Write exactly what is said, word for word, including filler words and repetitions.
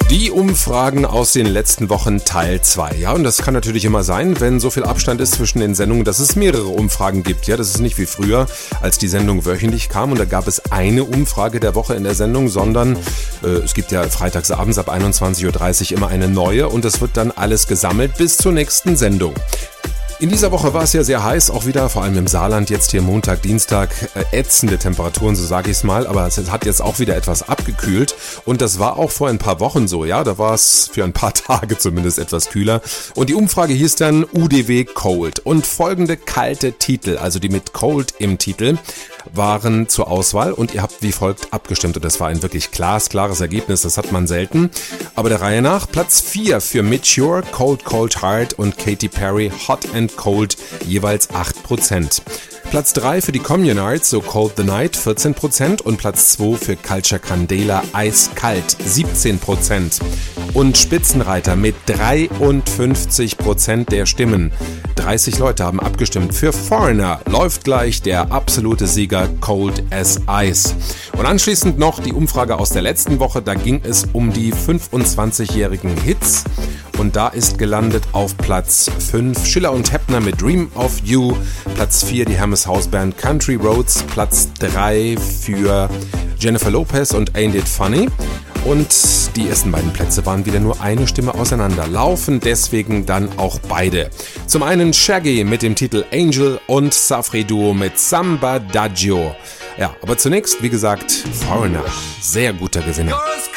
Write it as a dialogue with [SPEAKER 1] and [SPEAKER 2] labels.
[SPEAKER 1] Die Umfragen aus den letzten Wochen Teil zwei. Ja, und das kann natürlich immer sein, wenn so viel Abstand ist zwischen den Sendungen, dass es mehrere Umfragen gibt. Ja, das ist nicht wie früher, als die Sendung wöchentlich kam und da gab es eine Umfrage der Woche in der Sendung, sondern äh, es gibt ja freitagsabends ab einundzwanzig Uhr dreißig immer eine neue und das wird dann alles gesammelt bis zur nächsten Sendung. In dieser Woche war es ja sehr heiß, auch wieder, vor allem im Saarland, jetzt hier Montag, Dienstag, äh, ätzende Temperaturen, so sage ich es mal, aber es hat jetzt auch wieder etwas abgekühlt und das war auch vor ein paar Wochen so, ja, da war es für ein paar Tage zumindest etwas kühler und die Umfrage hieß dann U D W Cold und folgende kalte Titel, also die mit Cold im Titel, waren zur Auswahl und ihr habt wie folgt abgestimmt und das war ein wirklich glasklares Ergebnis, das hat man selten, aber der Reihe nach, Platz vier für Mature, Cold Cold Heart und Katy Perry, Hot and Cold, jeweils acht Prozent. Platz drei für die Communards, So Cold the Night, vierzehn Prozent und Platz zwei für Culture Candela, Eiskalt, siebzehn Prozent. Und Spitzenreiter mit dreiundfünfzig Prozent der Stimmen. dreißig Leute haben abgestimmt. Für Foreigner läuft gleich der absolute Sieger Cold as Ice. Und anschließend noch die Umfrage aus der letzten Woche, da ging es um die fünfundzwanzigjährigen Hits. Und da ist gelandet auf Platz fünf Schiller und Heppner mit Dream of You, Platz vier die Hermes Hausband Country Roads, Platz drei für Jennifer Lopez und Ain't It Funny. Und die ersten beiden Plätze waren wieder nur eine Stimme auseinander, laufen deswegen dann auch beide. Zum einen Shaggy mit dem Titel Angel und Safri Duo mit Samba Daggio. Ja, aber zunächst, wie gesagt, Foreigner, sehr guter Gewinner.